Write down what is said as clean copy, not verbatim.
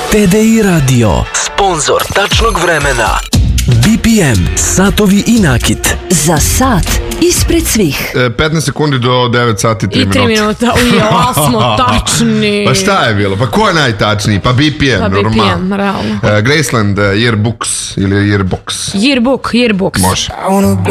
TDI Radio, sponsor tačnog vremena. BPM, satovi i nakit. Za sat ispred svih. 15 sekundi do 9 sati 3 minuta. I 3 minuta, ja smo tačni. Pa šta je bilo? Pa ko je najtačniji? Pa BPM, Pa normalno. BPM, realno. Graceland, Yearbooks ili Yearbox. Yearbook. Može.